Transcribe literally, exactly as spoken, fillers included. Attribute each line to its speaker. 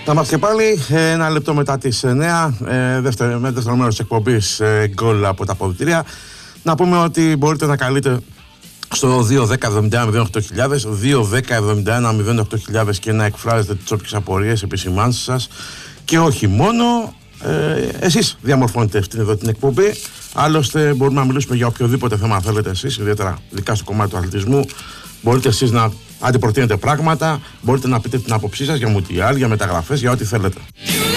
Speaker 1: Να είμαστε και πάλι ένα λεπτό μετά τις εννιά, ε, δεύτερο, με δεύτερο μέρος της εκπομπής ε, γκολ από τα αποδυτήρια. Να πούμε ότι μπορείτε να καλείτε στο δύο δέκα εβδομήντα ένα μηδέν οκτώ χιλιάδες, δύο δέκα εβδομήντα ένα μηδέν οκτώ χιλιάδες και να εκφράζετε τις όποιες απορίες, επισημάνσεις σας και όχι μόνο. Ε, εσείς διαμορφώνετε αυτήν εδώ την εκπομπή. Άλλωστε μπορούμε να μιλήσουμε για οποιοδήποτε θέμα θέλετε εσείς, ιδιαίτερα ειδικά στο κομμάτι του αθλητισμού. Μπορείτε εσείς να αντιπροτείνετε πράγματα, μπορείτε να πείτε την άποψή σας για μουντιάλ, για μεταγραφές, για ό,τι θέλετε.